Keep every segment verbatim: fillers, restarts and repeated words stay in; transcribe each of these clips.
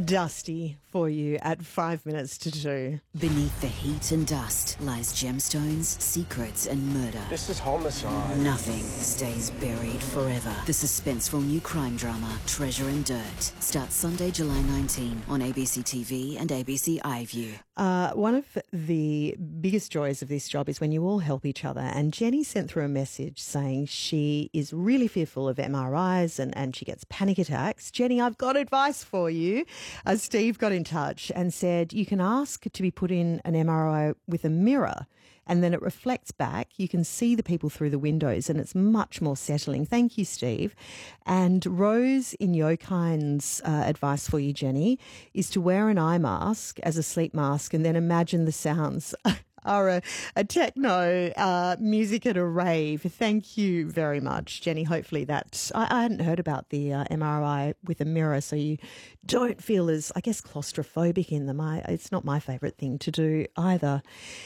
Dusty for you at five minutes to two. Beneath the heat and dust lies gemstones, secrets and murder. This is homicide. Nothing stays buried forever. The suspenseful new crime drama Treasure and Dirt starts Sunday, July nineteenth on A B C T V and A B C iView. Uh, one of the biggest joys of this job is when you all help each other. And Jenny sent through a message saying she is really fearful of M R Is and, and she gets panic attacks. Jenny, I've got advice for you. Uh, Steve got in touch and said you can ask to be put in an M R I with a mirror and then it reflects back. You can see the people through the windows and it's much more settling. Thank you, Steve. And Rose in Yokine's uh, advice for you, Jenny, is to wear an eye mask as a sleep mask and then imagine the sounds are a, a techno uh, music at a rave. Thank you very much, Jenny. Hopefully that, I, I hadn't heard about the uh, M R I with a mirror, so you don't feel as, I guess, claustrophobic in them. I, it's not my favourite thing to do either.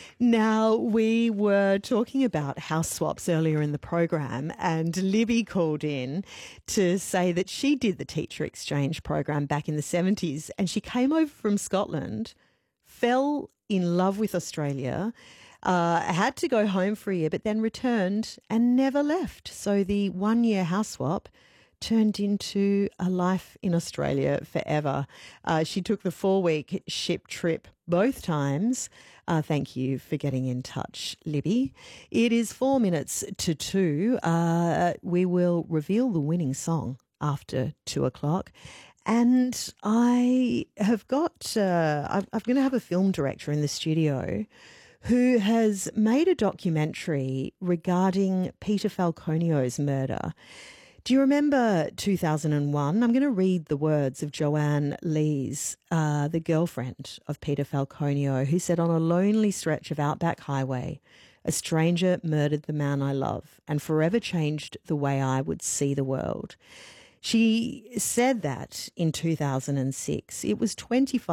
Now, we were talking about house swaps earlier in the program and Libby called in to say that she did the teacher exchange program back in the seventies and she came over from Scotland, fell in love with Australia, uh, had to go home for a year, but then returned and never left. So the one-year house swap turned into a life in Australia forever. Uh, she took the four-week ship trip both times. Uh, thank you for getting in touch, Libby. It is four minutes to two. Uh, we will reveal the winning song after two o'clock. And I have got, uh, I'm, I'm going to have a film director in the studio who has made a documentary regarding Peter Falconio's murder. Do you remember two thousand one? I'm going to read the words of Joanne Lees, uh, the girlfriend of Peter Falconio, who said, on a lonely stretch of outback highway, a stranger murdered the man I love and forever changed the way I would see the world. She said that in two thousand six. It was twenty-five